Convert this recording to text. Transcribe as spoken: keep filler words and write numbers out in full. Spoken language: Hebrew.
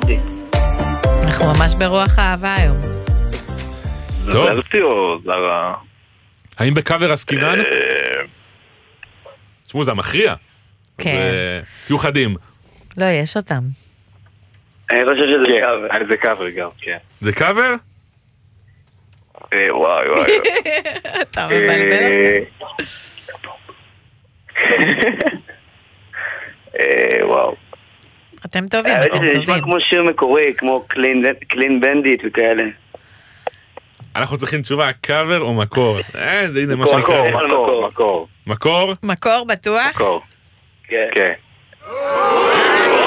אהבתי. אנחנו ממש ברוח האהבה היום. טוב. זרתי או זרה? האם בקאבר עסקינן? תשמעו, זה המכריע. כן. תהיו חדים. לא, יש אותם. אני חושב שזה קאבר. זה קאבר גם, כן. זה קאבר? וואי וואי. אתה מבלבל. וואו. אתם טובים, אתם זה נשמע טובים. כמו שיר מקורי, כמו קלין בנדיט וכאלה. אנחנו צריכים תשובה, קאבר או מקור? אה, זה הנה מה מקור, שנקרא. מקור, מקור. מקור? מקור בטוח? מקור. כן. כן.